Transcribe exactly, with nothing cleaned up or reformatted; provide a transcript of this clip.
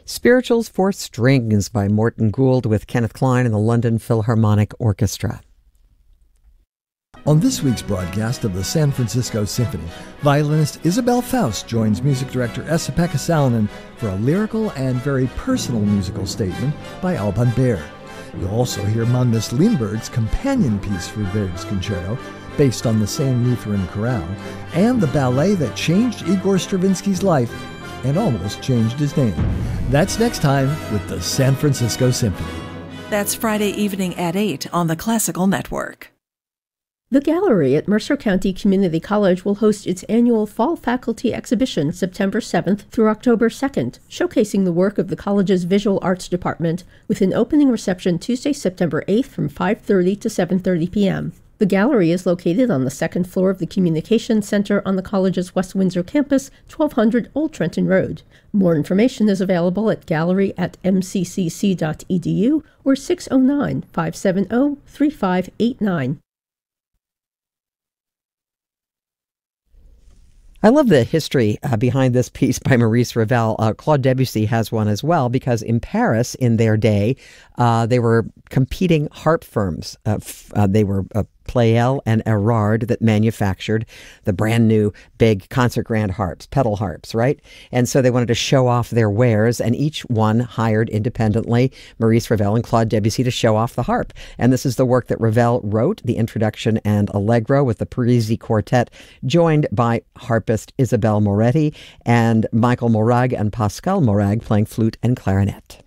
Spirituals for Strings by Morton Gould with Kenneth Klein and the London Philharmonic Orchestra. On this week's broadcast of the San Francisco Symphony, violinist Isabelle Faust joins music director Esa-Pekka Salonen for a lyrical and very personal musical statement by Alban Berg. You'll also hear Magnus Lindberg's companion piece for Berg's concerto, based on the same Lutheran chorale, and the ballet that changed Igor Stravinsky's life and almost changed his name. That's next time with the San Francisco Symphony. That's Friday evening at eight on the Classical Network. The Gallery at Mercer County Community College will host its annual Fall Faculty Exhibition September seventh through October second, showcasing the work of the college's Visual Arts Department, with an opening reception Tuesday, September eighth from five thirty to seven thirty p.m. The gallery is located on the second floor of the Communications Center on the college's West Windsor campus, twelve hundred Old Trenton Road. More information is available at gallery at m c c c dot e d u or six oh nine, five seven oh, three five eight nine. I love the history uh, behind this piece by Maurice Ravel. Uh, Claude Debussy has one as well, because in Paris in their day, uh, they were competing harp firms. Uh, f- uh, they were uh, Pleyel and Erard that manufactured the brand new big concert grand harps, pedal harps, right? And so they wanted to show off their wares, and each one hired independently Maurice Ravel and Claude Debussy to show off the harp. And this is the work that Ravel wrote, the introduction and allegro, with the Parisi Quartet, joined by harpist Isabelle Moretti and Michael Morag and Pascal Morag playing flute and clarinet.